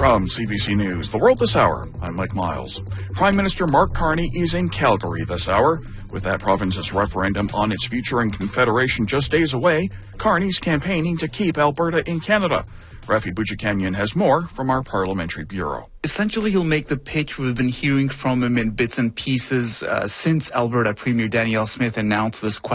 From CBC News, The World This Hour, I'm Mike Miles. Prime Minister Mark Carney is in Calgary this hour. With that province's referendum on its future in Confederation just days away, Carney's campaigning to keep Alberta in Canada. Rafi Boudjikanian has more from our parliamentary bureau. Essentially, he'll make the pitch we've been hearing from him in bits and pieces since Alberta Premier Danielle Smith announced this question.